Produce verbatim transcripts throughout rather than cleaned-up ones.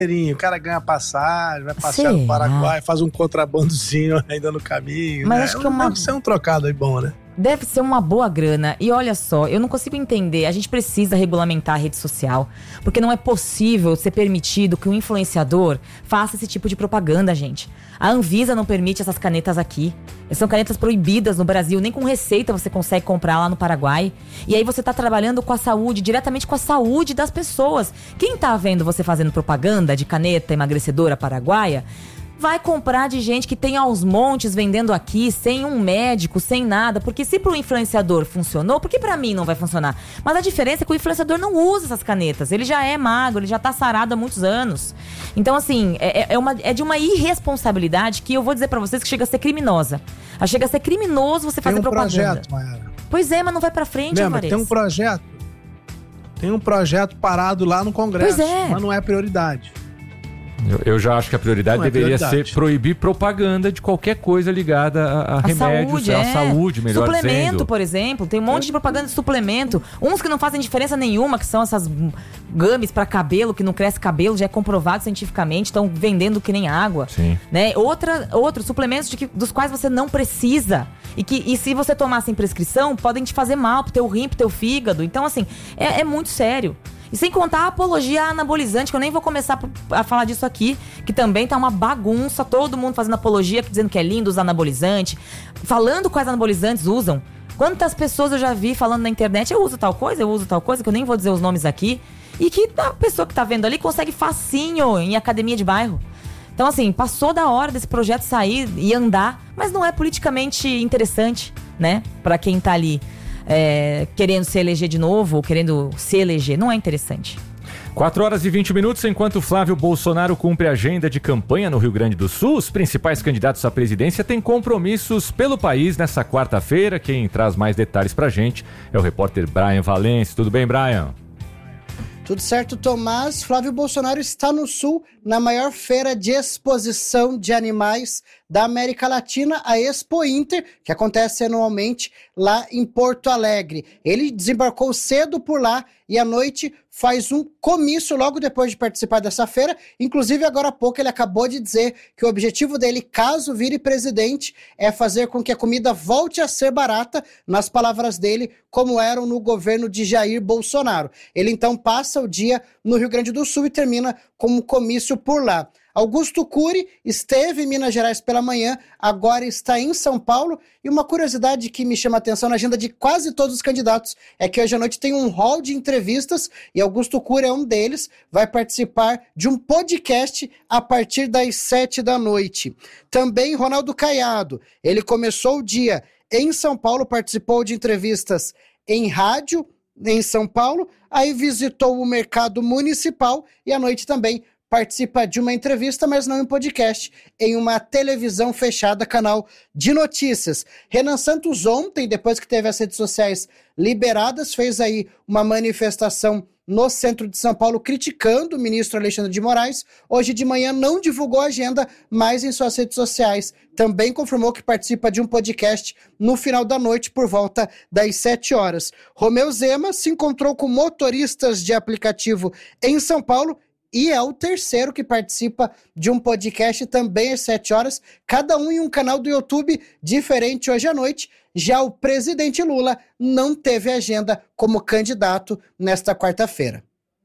O cara ganha passagem, vai passear no Paraguai, faz um contrabandozinho ainda no caminho. Mas né? acho que é uma... Deve ser um trocado aí bom, né? Deve ser uma boa grana. E olha só, eu não consigo entender. A gente precisa regulamentar a rede social. Porque não é possível ser permitido que um influenciador faça esse tipo de propaganda, gente. A Anvisa não permite essas canetas aqui. São canetas proibidas no Brasil. Nem com receita você consegue comprar lá no Paraguai. E aí você tá trabalhando com a saúde, diretamente com a saúde das pessoas. Quem tá vendo você fazendo propaganda de caneta emagrecedora paraguaia vai comprar de gente que tem aos montes vendendo aqui, sem um médico, sem nada. Porque se pro influenciador funcionou, por que pra mim não vai funcionar? Mas a diferença é que o influenciador não usa essas canetas. Ele já é magro, ele já tá sarado há muitos anos. Então, assim, é, é, uma, é de uma irresponsabilidade que eu vou dizer pra vocês que chega a ser criminosa. Chega a ser criminoso você fazer tem um propaganda. Projeto, Mayara. Pois é, mas não vai pra frente, Lembra, Alvarez. tem um projeto. Tem um projeto parado lá no Congresso, pois é. mas não é prioridade. Eu, eu já acho que a prioridade Não é deveria prioridade. ser proibir propaganda de qualquer coisa ligada a, a, a remédios, saúde, a é. saúde, melhor suplemento, dizendo. por exemplo. Tem um monte de propaganda de suplemento. Uns que não fazem diferença nenhuma, que são essas gummies pra cabelo, que não cresce cabelo, já é comprovado cientificamente, estão vendendo que nem água. Sim. Né? Outra, outros suplementos de que, dos quais você não precisa. E que e se você tomar sem prescrição, podem te fazer mal pro teu rim, pro teu fígado. Então, assim, é, é muito sério. E sem contar a apologia anabolizante, que eu nem vou começar a falar disso aqui, que também tá uma bagunça, todo mundo fazendo apologia, dizendo que é lindo usar anabolizante, falando quais anabolizantes usam. Quantas pessoas eu já vi falando na internet, eu uso tal coisa, eu uso tal coisa, que eu nem vou dizer os nomes aqui, e que a pessoa que tá vendo ali consegue facinho em academia de bairro. Então, assim, passou da hora desse projeto sair e andar, mas não é politicamente interessante, né, pra quem tá ali. É, querendo se eleger de novo, ou querendo se eleger, não é interessante. quatro horas e vinte minutos, enquanto Flávio Bolsonaro cumpre a agenda de campanha no Rio Grande do Sul, os principais candidatos à presidência têm compromissos pelo país nessa quarta-feira. Quem traz mais detalhes pra gente é o repórter Brian Valence. Tudo bem, Brian? Tudo certo, Tomás. Flávio Bolsonaro está no Sul, na maior feira de exposição de animais da América Latina, a Expo Inter, que acontece anualmente lá em Porto Alegre. Ele desembarcou cedo por lá e à noite faz um comício logo depois de participar dessa feira. Inclusive, agora há pouco ele acabou de dizer que o objetivo dele, caso vire presidente, é fazer com que a comida volte a ser barata, nas palavras dele, como eram no governo de Jair Bolsonaro. Ele então passa o dia no Rio Grande do Sul e termina com um comício por lá. Augusto Cury esteve em Minas Gerais pela manhã, agora está em São Paulo. E uma curiosidade que me chama a atenção na agenda de quase todos os candidatos é que hoje à noite tem um hall de entrevistas e Augusto Cury é um deles, vai participar de um podcast a partir das sete da noite. Também Ronaldo Caiado, ele começou o dia em São Paulo, participou de entrevistas em rádio em São Paulo, aí visitou o mercado municipal e à noite também participa de uma entrevista, mas não em podcast, em uma televisão fechada, canal de notícias. Renan Santos ontem, depois que teve as redes sociais liberadas, fez aí uma manifestação no centro de São Paulo criticando o ministro Alexandre de Moraes. Hoje de manhã não divulgou a agenda, mas em suas redes sociais também confirmou que participa de um podcast no final da noite por volta das sete horas. Romeu Zema se encontrou com motoristas de aplicativo em São Paulo e é o terceiro que participa de um podcast também às sete horas, cada um em um canal do YouTube diferente hoje à noite. Já o presidente Lula não teve agenda como candidato nesta quarta-feira.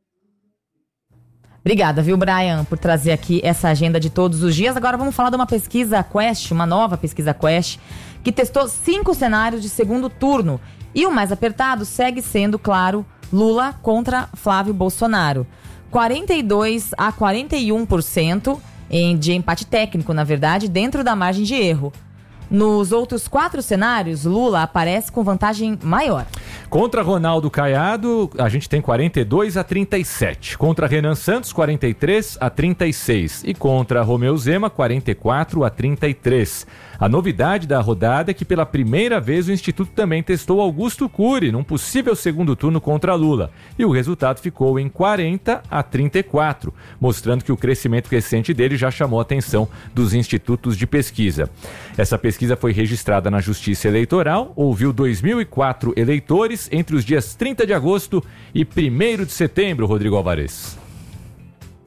Obrigada, viu, Brian, por trazer aqui essa agenda de todos os dias. Agora vamos falar de uma pesquisa Quest, uma nova pesquisa Quest, que testou cinco cenários de segundo turno. E o mais apertado segue sendo, claro, Lula contra Flávio Bolsonaro. quarenta e dois a quarenta e um por cento em, de empate técnico, na verdade, dentro da margem de erro. Nos outros quatro cenários, Lula aparece com vantagem maior. Contra Ronaldo Caiado, a gente tem quarenta e dois a trinta e sete. Contra Renan Santos, quarenta e três a trinta e seis. E contra Romeu Zema, quarenta e quatro a trinta e três. A novidade da rodada é que pela primeira vez o Instituto também testou Augusto Cury num possível segundo turno contra Lula. E o resultado ficou em quarenta a trinta e quatro, mostrando que o crescimento recente dele já chamou a atenção dos institutos de pesquisa. Essa pesquisa foi registrada na Justiça Eleitoral, ouviu dois mil e quatro eleitores entre os dias trinta de agosto e primeiro de setembro, Rodrigo Alvarez.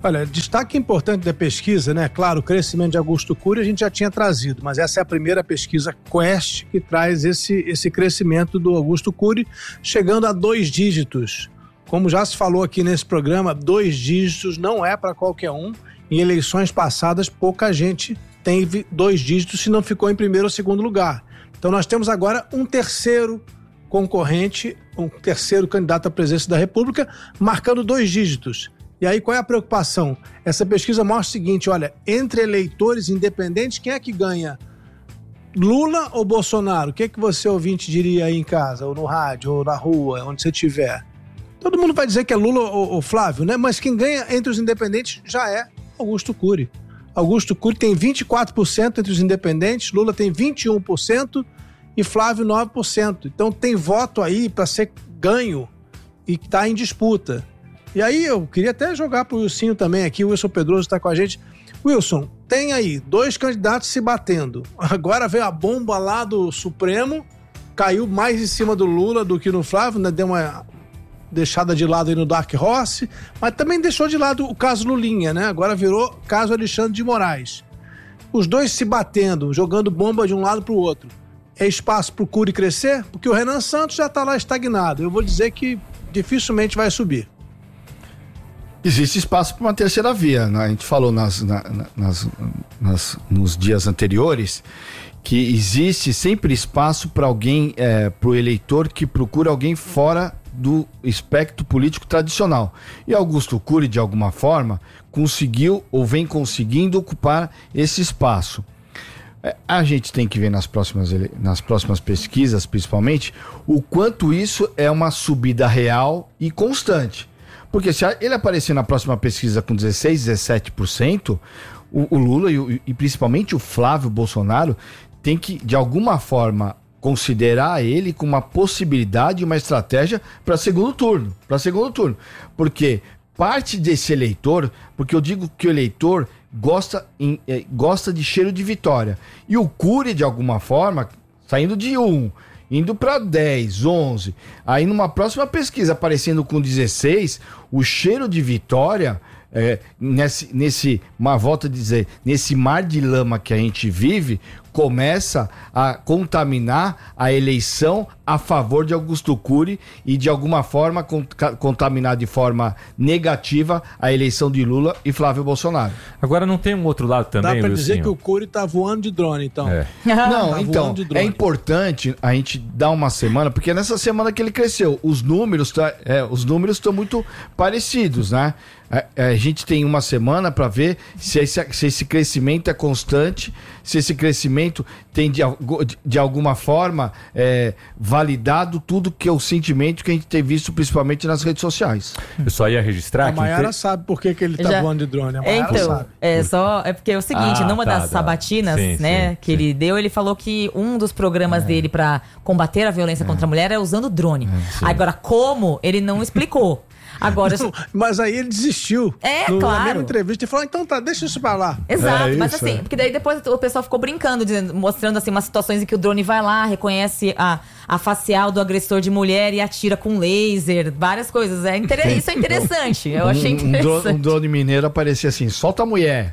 Olha, destaque importante da pesquisa, né? Claro, o crescimento de Augusto Cury a gente já tinha trazido, mas essa é a primeira pesquisa Quest que traz esse, esse crescimento do Augusto Cury, chegando a dois dígitos. Como já se falou aqui nesse programa, dois dígitos não é para qualquer um. Em eleições passadas, pouca gente teve dois dígitos se não ficou em primeiro ou segundo lugar. Então nós temos agora um terceiro concorrente, um terceiro candidato à presidência da República, marcando dois dígitos. E aí, qual é a preocupação? Essa pesquisa mostra o seguinte, olha, entre eleitores independentes, quem é que ganha? Lula ou Bolsonaro? O que é que você, ouvinte, diria aí em casa, ou no rádio, ou na rua, onde você estiver? Todo mundo vai dizer que é Lula ou, ou Flávio, né? Mas quem ganha entre os independentes já é Augusto Cury. Augusto Cury tem vinte e quatro por cento entre os independentes, Lula tem vinte e um por cento e Flávio nove por cento. Então tem voto aí para ser ganho e está em disputa. E aí eu queria até jogar pro Wilson também aqui, o Wilson Pedroso está com a gente. Wilson, tem aí dois candidatos se batendo. Agora veio a bomba lá do Supremo, caiu mais em cima do Lula do que no Flávio, né? Deu uma deixada de lado aí no Dark Horse, mas também deixou de lado o caso Lulinha, né? Agora virou caso Alexandre de Moraes. Os dois se batendo, jogando bomba de um lado pro outro. É espaço pro Cury crescer? Porque o Renan Santos já tá lá estagnado. Eu vou dizer que dificilmente vai subir. Existe espaço para uma terceira via, né? A gente falou nas, na, nas, nas, nos dias anteriores que existe sempre espaço para alguém, é, para o eleitor que procura alguém fora do espectro político tradicional. E Augusto Cury, de alguma forma, conseguiu ou vem conseguindo ocupar esse espaço. É, a gente tem que ver nas próximas, nas próximas pesquisas, principalmente, o quanto isso é uma subida real e constante. Porque se ele aparecer na próxima pesquisa com dezesseis, dezessete por cento, o, o Lula e, o, e principalmente o Flávio Bolsonaro tem que, de alguma forma, considerar ele como uma possibilidade, uma estratégia para segundo turno. Para segundo turno. Porque parte desse eleitor, porque eu digo que o eleitor gosta, em, eh, gosta de cheiro de vitória. E o Cury, de alguma forma, saindo de um, indo para dez, onze, aí numa próxima pesquisa aparecendo com dezesseis, o cheiro de vitória, é, nesse, nesse, uma volta a dizer, nesse mar de lama que a gente vive, começa a contaminar a eleição a favor de Augusto Cury e de alguma forma contaminar de forma negativa a eleição de Lula e Flávio Bolsonaro. Agora não tem um outro lado também, Dá pra Wilson? dizer que o Cury tá voando de drone, então. É. Não, Tá então, voando de drone. é importante a gente dar uma semana, porque é nessa semana que ele cresceu, os números tá, é, os números estão muito parecidos, né? A, a gente tem uma semana para ver se esse, se esse crescimento é constante, se esse crescimento tem de, de, de alguma forma é, validado tudo que é o sentimento que a gente tem visto principalmente nas redes sociais. Eu só ia registrar A que... Maiara inte- sabe por que, que ele tá Já- voando de drone. A É, Maiara então, sabe. é só. É porque é o seguinte, Ah, numa tá, das tá. sabatinas, Sim, né, sim, que sim. ele deu, ele falou que um dos programas dele pra combater a violência contra a mulher é usando drone. Agora, como, ele não explicou. Agora, Não, mas aí ele desistiu. É, no, claro. Na mesma entrevista, ele falou, então tá, deixa isso pra lá. exato, É mas isso, assim, é. porque daí depois o pessoal ficou brincando, dizendo, mostrando assim umas situações em que o drone vai lá, reconhece a, a facial do agressor de mulher e atira com laser, várias coisas. É inter... Isso é interessante, eu achei Um, um, drone, interessante. um drone mineiro aparecia assim, solta a mulher.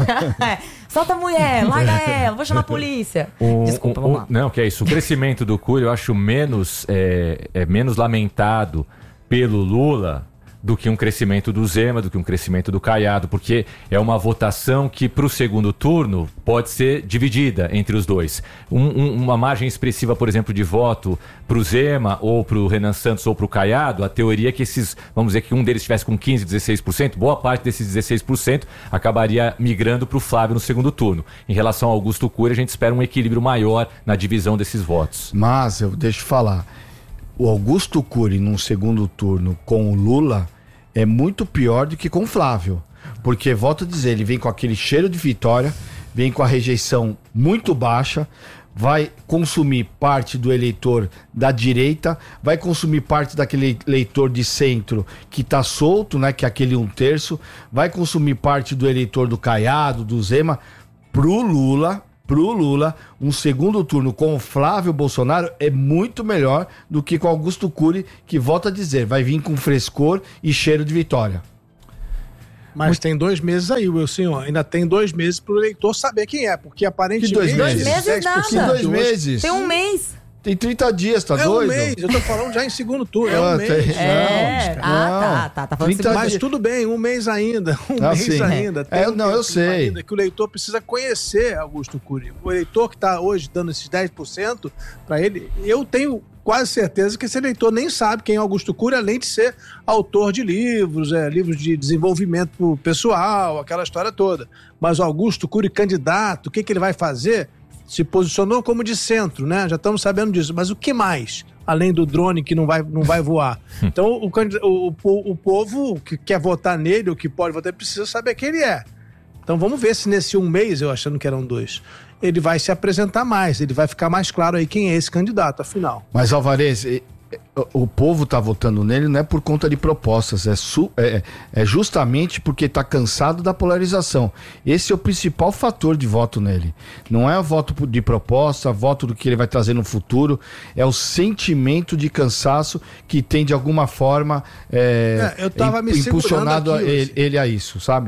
É, solta a mulher, larga ela, vou chamar a polícia. O- Desculpa, o- vamos o- lá. Não, que é isso. O crescimento do Cury eu acho menos, é, é menos lamentado pelo Lula do que um crescimento do Zema, do que um crescimento do Caiado, porque é uma votação que para o segundo turno pode ser dividida entre os dois. Um- um- uma margem expressiva, por exemplo, de voto para o Zema, ou para o Renan Santos, ou para o Caiado, a teoria é que esses, vamos dizer que um deles estivesse com quinze, dezesseis por cento, boa parte desses dezesseis por cento acabaria migrando para o Flávio no segundo turno. Em relação ao Augusto Cury, a gente espera um equilíbrio maior na divisão desses votos. Mas, eu deixo eu falar, o Augusto Cury num segundo turno com o Lula é muito pior do que com o Flávio. Porque, volto a dizer, ele vem com aquele cheiro de vitória, vem com a rejeição muito baixa, vai consumir parte do eleitor da direita, vai consumir parte daquele eleitor de centro que tá solto, né, que é aquele um terço, vai consumir parte do eleitor do Caiado, do Zema, pro Lula... Pro Lula, um segundo turno com o Flávio Bolsonaro é muito melhor do que com Augusto Cury, que, volta a dizer, vai vir com frescor e cheiro de vitória. Mas Muito... tem dois meses aí, Wilson, ainda tem dois meses pro eleitor saber quem é, porque aparentemente... Que dois meses? Dois meses nada. Que dois meses? Tem um mês. Tem trinta dias, tá é doido? É um mês, eu tô falando já em segundo turno, é um ah, mês. Tem... É, não, ah, não. tá, tá, tá falando Mas dias. Tudo bem, um mês ainda, um ah, mês sim. ainda. Tem é, um não, eu sei. Ainda, que o eleitor precisa conhecer Augusto Cury. O eleitor que tá hoje dando esses dez por cento para ele, eu tenho quase certeza que esse eleitor nem sabe quem é Augusto Cury, além de ser autor de livros, é, livros de desenvolvimento pessoal, aquela história toda. Mas o Augusto Cury, candidato, o que, que ele vai fazer? Se posicionou como de centro, né? Já estamos sabendo disso. Mas o que mais? Além do drone que não vai, não vai voar. Então, o, o, o, o povo que quer votar nele, ou que pode votar, precisa saber quem ele é. Então, vamos ver se nesse um mês, eu achando que eram dois, ele vai se apresentar mais, ele vai ficar mais claro aí quem é esse candidato, afinal. Mas, Alvarez, o povo tá votando nele não é por conta de propostas, é, su, é, é justamente porque tá cansado da polarização. Esse é o principal fator de voto nele. Não é o voto de proposta, voto do que ele vai trazer no futuro, é o sentimento de cansaço que tem de alguma forma é, é, eu tava me impulsionado aqui, ele, ele a isso, sabe?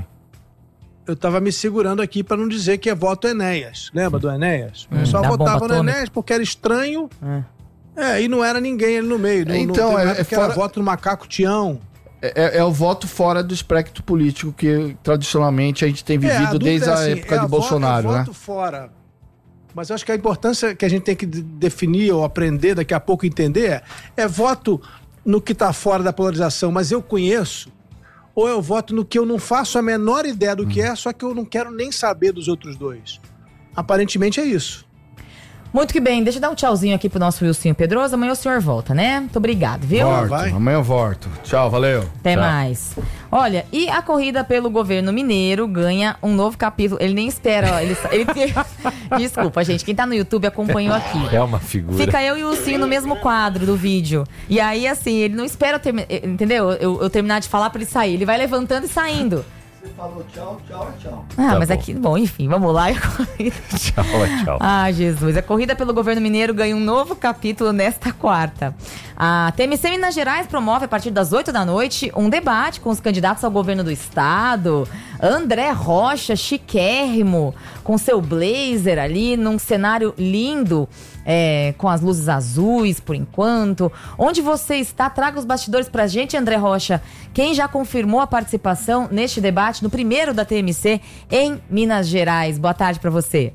Eu tava me segurando aqui para não dizer que é voto Enéas. Lembra do Enéas? O pessoal hum, votava no Enéas porque era estranho. É. É, e não era ninguém ali no meio. Não, então, não é, é fora... era voto no macaco Tião. É, é, é o voto fora do espectro político que tradicionalmente a gente tem vivido é, a desde a assim, época é de a Bolsonaro, vo- é né? voto fora. Mas eu acho que a importância que a gente tem que definir ou aprender, daqui a pouco entender, é, é voto no que está fora da polarização, mas eu conheço, ou eu voto no que eu não faço a menor ideia do que hum. é, só que eu não quero nem saber dos outros dois. Aparentemente é isso. Muito que bem, deixa eu dar um tchauzinho aqui pro nosso Wilson Pedroso. Amanhã o senhor volta, né? Muito obrigado, viu? Volto, amanhã eu volto. Tchau, valeu. Até Tchau. mais. Olha, e a corrida pelo governo mineiro ganha um novo capítulo. Ele nem espera, ó, ele, ele Desculpa, gente, quem tá no YouTube acompanhou aqui. É uma figura. Fica eu e o Wilson no mesmo quadro do vídeo. E aí, assim, ele não espera eu terminar, entendeu? Eu, eu terminar de falar pra ele sair. Ele vai levantando e saindo. Você falou tchau, tchau, tchau. Ah, tá mas bom. aqui, bom, enfim, vamos lá. Tchau, tchau. Ah, Jesus. A corrida pelo governo mineiro ganha um novo capítulo nesta quarta. A T M C Minas Gerais promove, a partir das oito da noite, um debate com os candidatos ao governo do estado. André Rocha, chiquérrimo, com seu blazer ali, num cenário lindo. É, com as luzes azuis, por enquanto. Onde você está? Traga os bastidores pra gente, André Rocha. Quem já confirmou a participação neste debate, no primeiro da T M C, em Minas Gerais? Boa tarde pra você.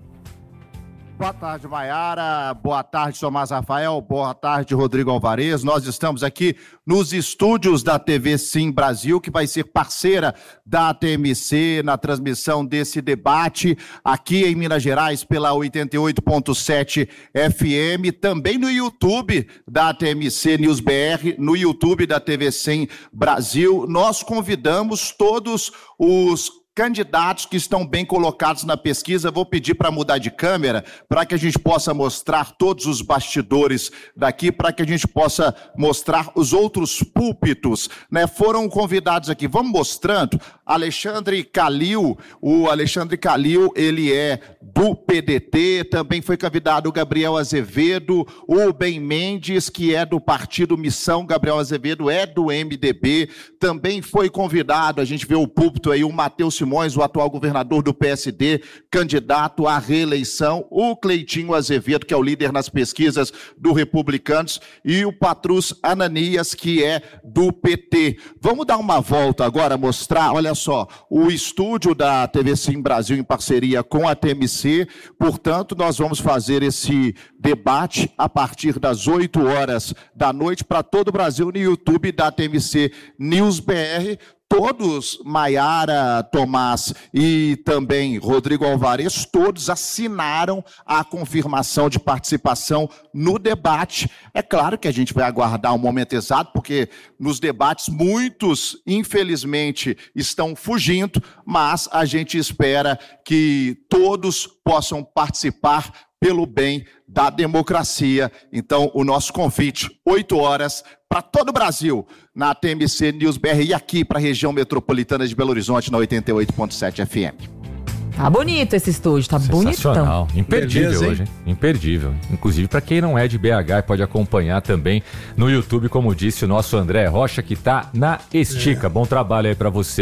Boa tarde, Maiara. Boa tarde, Tomás Rafael. Boa tarde, Rodrigo Alvarez. Nós estamos aqui nos estúdios da T V Sim Brasil, que vai ser parceira da T M C na transmissão desse debate aqui em Minas Gerais pela oitenta e oito ponto sete F M, também no YouTube da T M C News B R, no YouTube da T V Sim Brasil. Nós convidamos todos os candidatos que estão bem colocados na pesquisa. Vou pedir para mudar de câmera para que a gente possa mostrar todos os bastidores daqui, para que a gente possa mostrar os outros púlpitos, né? Foram convidados aqui. Vamos mostrando. Alexandre Calil, o Alexandre Calil, ele é do P D T, também foi convidado o Gabriel Azevedo, o Ben Mendes, que é do Partido Missão, Gabriel Azevedo é do M D B, também foi convidado, a gente vê o púlpito aí, o Matheus Simões, o atual governador do P S D, candidato à reeleição, o Cleitinho Azevedo, que é o líder nas pesquisas do Republicanos, e o Patrus Ananias, que é do P T. Vamos dar uma volta agora, mostrar, olha só, o estúdio da T V Sim Brasil em parceria com a T M C, portanto, nós vamos fazer esse debate a partir das oito horas da noite para todo o Brasil no YouTube da T M C News B R. Todos, Maiara, Tomás e também Rodrigo Alvarez, todos assinaram a confirmação de participação no debate. É claro que a gente vai aguardar o momento exato, porque nos debates muitos, infelizmente, estão fugindo, mas a gente espera que todos possam participar pelo bem da democracia. Então, o nosso convite, oito horas, para todo o Brasil, na T M C News B R e aqui para a região metropolitana de Belo Horizonte, na oitenta e oito ponto sete F M. Tá bonito esse estúdio, tá bonitão. Imperdível. Beleza, hoje, hein? Imperdível. Inclusive para quem não é de B H e pode acompanhar também no YouTube, como disse o nosso André Rocha, que tá na estica. É. Bom trabalho aí para você,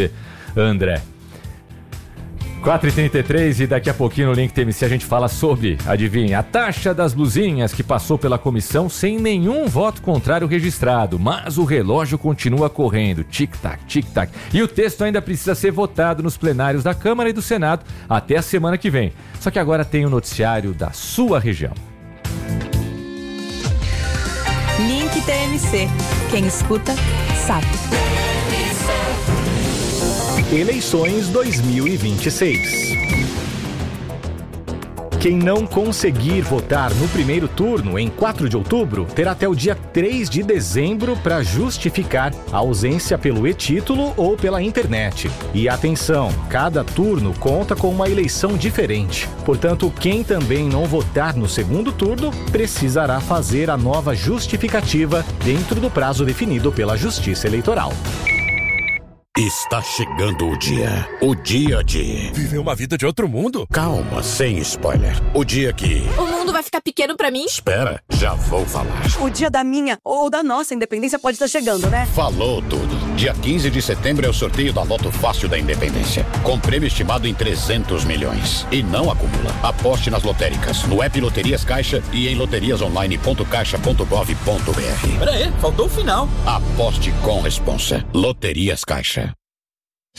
André. quatro e trinta e três e daqui a pouquinho no Link T M C a gente fala sobre, adivinha, a taxa das blusinhas que passou pela comissão sem nenhum voto contrário registrado, mas o relógio continua correndo, tic-tac, tic-tac. E o texto ainda precisa ser votado nos plenários da Câmara e do Senado até a semana que vem. Só que agora tem o noticiário da sua região. Link T M C. Quem escuta, sabe. Eleições dois mil e vinte e seis. Quem não conseguir votar no primeiro turno, em quatro de outubro, terá até o dia três de dezembro para justificar a ausência pelo e-título ou pela internet. E atenção, cada turno conta com uma eleição diferente. Portanto, quem também não votar no segundo turno precisará fazer a nova justificativa dentro do prazo definido pela Justiça Eleitoral. Está chegando o dia. O dia de... viver uma vida de outro mundo? Calma, sem spoiler. O dia que... o mundo vai ficar pequeno pra mim? Espera, já vou falar. O dia da minha ou da nossa independência pode estar chegando, né? Falou tudo. Dia quinze de setembro é o sorteio da Loto Fácil da Independência. Com prêmio estimado em trezentos milhões. E não acumula. Aposte nas lotéricas, no app Loterias Caixa e em loterias online ponto caixa ponto gov ponto br. Pera aí, faltou o final. Aposte com responsa. Loterias Caixa.